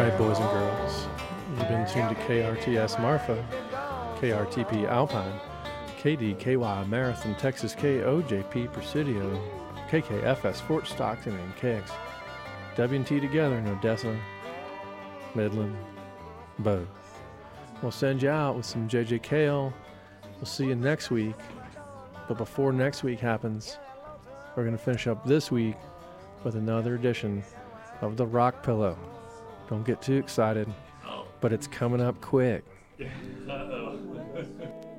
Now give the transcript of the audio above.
All right, boys and girls, you've been tuned to KRTS Marfa, KRTP Alpine, KDKY Marathon, Texas, KOJP Presidio, KKFS Fort Stockton, and KXWT together in Odessa, Midland, both. We'll send you out with some JJ Kale. We'll see you next week. But before next week happens, we're going to finish up this week with another edition of the Rock Pillow. Don't get too excited, but it's coming up quick.